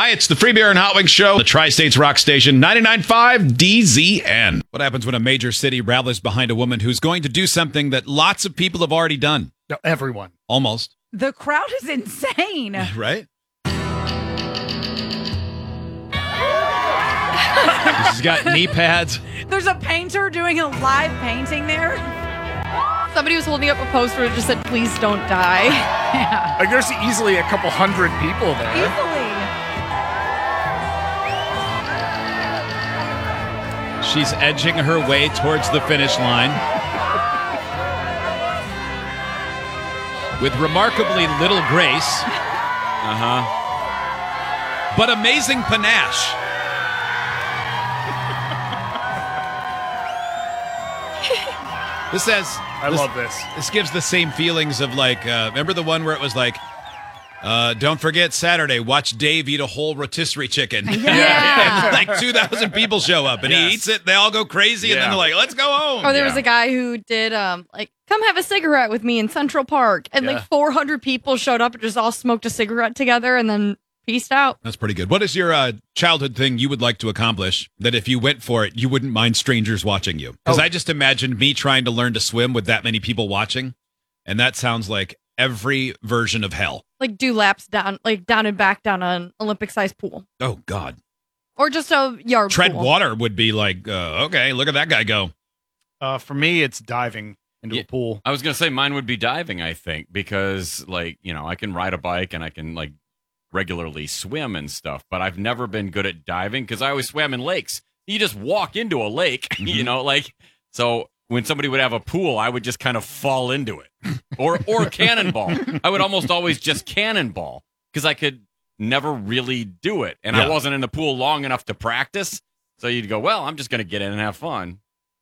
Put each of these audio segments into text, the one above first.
Hi, it's the Free Beer and Hot Wings Show, the Tri-States Rock Station, 99.5 DZN. What happens when a major city rallies behind a woman who's going to do something that lots of people have already done? No, everyone. Almost. The crowd is insane. Right? She's got knee pads. There's a painter doing a live painting there. Somebody was holding up a poster that just said, "Please don't die." Yeah. Like, there's easily a couple hundred people there. Easily. She's edging her way towards the finish line. With remarkably little grace. But amazing panache. This says... I love this. This gives the same feelings of like, remember the one where it was like, don't forget Saturday, watch Dave eat a whole rotisserie chicken. Yeah. And like 2,000 people show up and he eats it. They all go crazy and then they're like, let's go home. Or there was a guy who did, come have a cigarette with me in Central Park. And like 400 people showed up and just all smoked a cigarette together and then peaced out. That's pretty good. What is your childhood thing you would like to accomplish that if you went for it, you wouldn't mind strangers watching you? Because I just imagined me trying to learn to swim with that many people watching. And that sounds like every version of hell. Like do laps down and back down an Olympic-sized pool. Oh, God. Or just a yard Tread pool. water would be like, okay, look at that guy go. For me, it's diving into a pool. I was going to say mine would be diving, I think, because, like, you know, I can ride a bike and I can, like, regularly swim and stuff, but I've never been good at diving because I always swam in lakes. You just walk into a lake, you know, like, so when somebody would have a pool, I would just kind of fall into it. Or cannonball. I would almost always just cannonball because I could never really do it. And I wasn't in the pool long enough to practice. So you'd go, well, I'm just going to get in and have fun.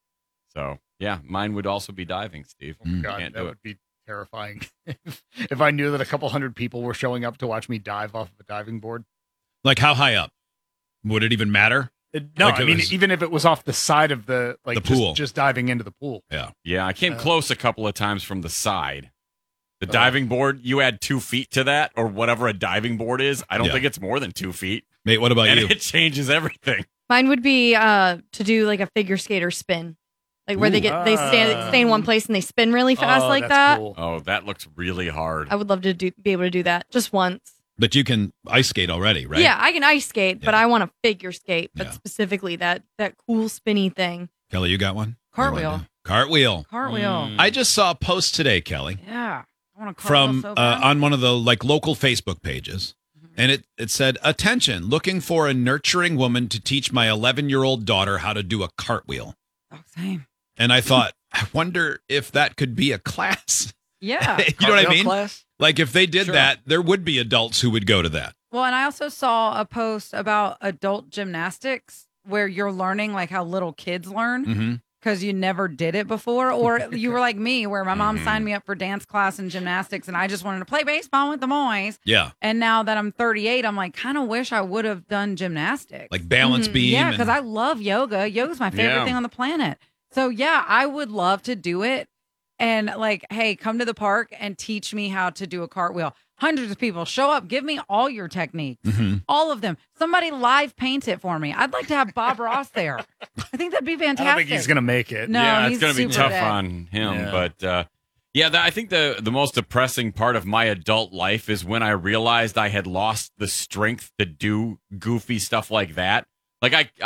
So, yeah, mine would also be diving, Steve. God, Can't that do would it. be terrifying if I knew that a couple hundred people were showing up to watch me dive off of a diving board. Like how high up? Would it even matter? No, Like I mean, was- even if it was off the side of the pool. just diving into the pool. Yeah. Yeah, I came close a couple of times from the side. The diving board, you add 2 feet to that or whatever a diving board is. I don't think it's more than 2 feet. Mate, what about And you? it changes everything. Mine would be to do like a figure skater spin. Like where they stay in one place and they spin really fast like that. Cool. Oh, that looks really hard. I would love to be able to do that just once. But you can ice skate already, right? Yeah, I can ice skate, but Yeah. I want to figure skate, but Yeah. specifically that cool spinny thing. Kelly, you got one? Cartwheel. Cartwheel. Cartwheel. I just saw a post today, Kelly, Yeah. I want to cartwheel from so bad. on one of the like local Facebook pages. And it said, attention, looking for a nurturing woman to teach my 11-year-old daughter how to do a cartwheel. Oh, same. And I thought, I wonder if that could be a class. Yeah. You know what I Cartwheel mean? class? Like if they did Sure. that, there would be adults who would go to that. Well, and I also saw a post about adult gymnastics where you're learning like how little kids learn Mm-hmm. because you never did it before. Or you were like me, where my mom signed me up for dance class and gymnastics, and I just wanted to play baseball with the boys. Yeah. And now that I'm 38, I'm like, kind of wish I would have done gymnastics. Like balance beam. Yeah, and- because I love yoga. Yoga's my favorite Yeah. thing on the planet. So yeah, I would love to do it. And like, hey, come to the park and teach me how to do a cartwheel. Hundreds of people show up. Give me all your techniques, Mhm. all of them. Somebody live paint it for me. I'd like to have Bob Ross there. I think that'd be I fantastic. don't think he's going to make it. No, yeah, it's he's going to be super tough dead. on him. Yeah. But I think the most depressing part of my adult life is when I realized I had lost the strength to do goofy stuff like that. Like